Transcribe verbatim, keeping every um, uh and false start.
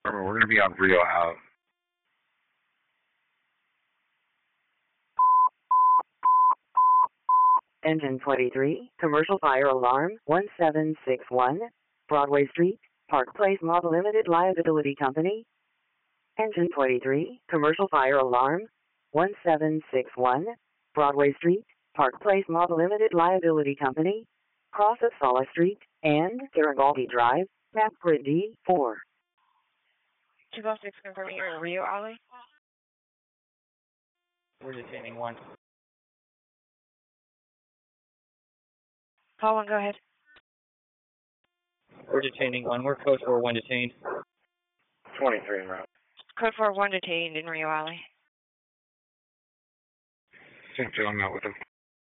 We're going to be on Rio out. Engine twenty-three, commercial fire alarm, one seven six one, Broadway Street, Park Place Model Limited Liability Company. Engine twenty-three, commercial fire alarm, one seven six one, Broadway Street, Park Place Model Limited Liability Company, cross of Sala Street, and Garibaldi Drive, map grid D four. two oh six confirming you're in Rio Alley. We're detaining one. Call one, go ahead. We're detaining one. We're code four one detained. twenty-three en route. Code four one detained in Rio Alley. Same feeling out with him.